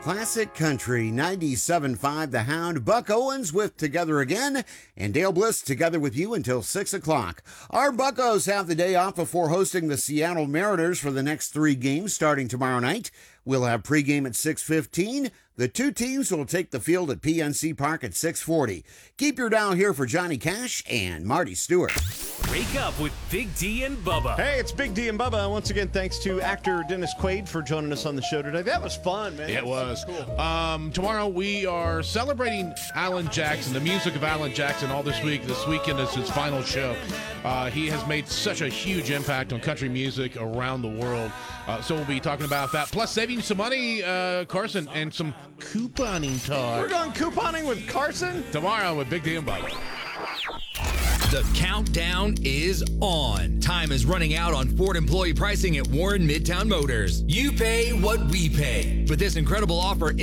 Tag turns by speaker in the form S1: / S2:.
S1: Classic Country 97.5 The Hound, Buck Owens with Together Again, and Dale Bliss together with you until 6 o'clock. Our Buccos have the day off before hosting the Seattle Mariners for the next 3 games starting tomorrow night. We'll have pregame at 6:15. The 2 teams will take the field at PNC Park at 6:40. Keep your dial here for Johnny Cash and Marty Stewart.
S2: Wake up with Big D and Bubba.
S3: Hey, it's Big D and Bubba. Once again, thanks to actor Dennis Quaid for joining us on the show today. That was fun, man.
S4: It was.
S3: Cool.
S4: Tomorrow we are celebrating Alan Jackson, the music of Alan Jackson, all this week. This weekend is his final show. He has made such a huge impact on country music around the world. So we'll be talking about that. Plus saving some money, Carson, and some couponing talk.
S3: We're going couponing with Carson?
S4: Tomorrow with Big D and Bubba.
S5: The countdown is on. Time is running out on Ford employee pricing at Warren Midtown Motors. You pay what we pay. With this incredible offer,